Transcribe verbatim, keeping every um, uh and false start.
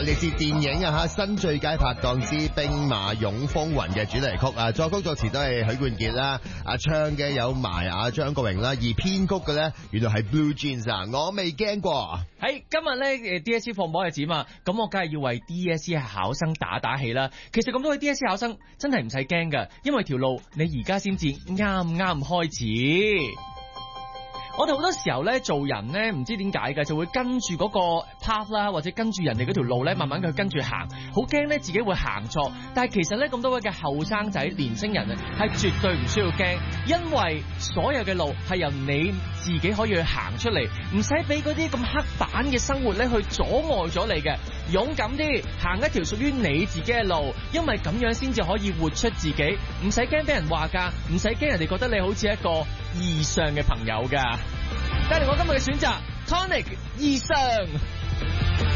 嚟自電影啊吓《新最佳拍檔之兵馬俑風雲》嘅主題曲啊，作曲作詞都係許冠傑啦，啊唱嘅有埋啊張國榮啦，而編曲嘅咧原來係 Blue Jeans 啊，我未驚過。 喺今日咧誒 D S E 放榜日子嘛，咁我梗係要為 D S E 考生打打氣啦。其實咁多位 D S E 考生真係唔使驚噶，因為條路你而家先至啱啱開始。我哋好多時候咧做人咧唔知點解嘅，就會跟住嗰個 path 啦，或者跟住人哋嗰條路咧，慢慢去跟住行，好驚咧自己會行錯。但係其實咧咁多位嘅後生仔、年青人咧，係絕對唔需要驚，因為所有嘅路係由你自己可以去行出嚟，唔使俾嗰啲咁刻板嘅生活咧去阻礙咗你嘅。勇敢啲行一條屬於你自己嘅路，因為咁樣先至可以活出自己，唔使驚俾人話㗎，唔使驚人哋覺得你好似一個異常嘅朋友㗎。帶嚟我今日嘅選擇 Tonic 異常。